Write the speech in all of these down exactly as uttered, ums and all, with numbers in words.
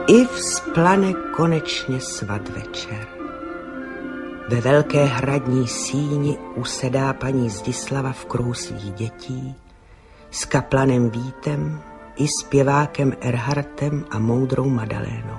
I vzplane konečně svadvečer. Ve velké hradní síni usedá paní Zdislava v kruhu svých dětí s kaplanem Vítem i zpěvákem Erhardtem a moudrou Madalénou.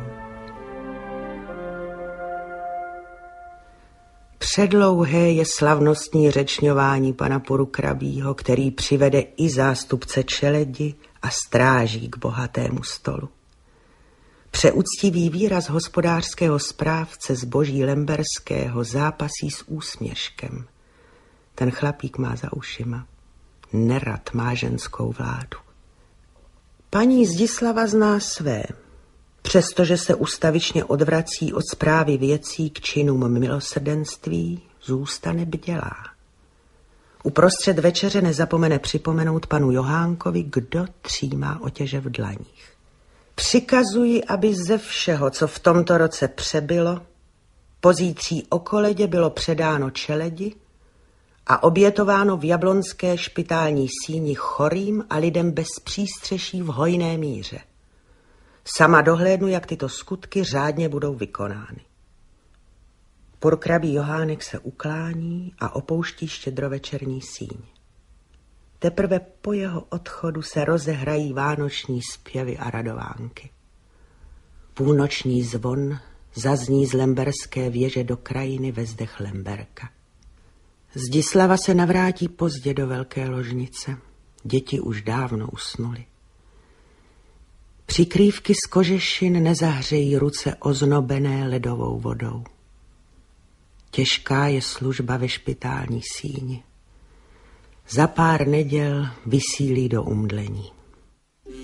Předlouhé je slavnostní řečňování pana Porukrabího, který přivede i zástupce čeledi a stráží k bohatému stolu. Přeúctivý výraz hospodářského správce zboží lemberského zápasí s úsměškem. Ten chlapík má za ušima. Nerad má ženskou vládu. Paní Zdislava zná své, přestože se ustavičně odvrací od správy věcí k činům milosrdenství, zůstane bdělá. Uprostřed večeře nezapomene připomenout panu Johánkovi, kdo třímá otěže v dlaních. Přikazuji, aby ze všeho, co v tomto roce přebylo, pozítří o koledě bylo předáno čeledi a obětováno v jablonské špitální síni chorým a lidem bez přístřeší v hojné míře. Sama dohlédnu, jak tyto skutky řádně budou vykonány. Porukrabí Johánek se uklání a opouští štědrovečerní síň. Teprve po jeho odchodu se rozehrají vánoční zpěvy a radovánky. Půlnoční zvon zazní z lemberské věže do krajiny ve zdech Lemberka. Zdislava se navrátí pozdě do velké ložnice. Děti už dávno usnuly. Přikrývky z kožešin nezahřejí ruce oznobené ledovou vodou. Těžká je služba ve špitální síni. Za pár neděl vysílí do umdlení.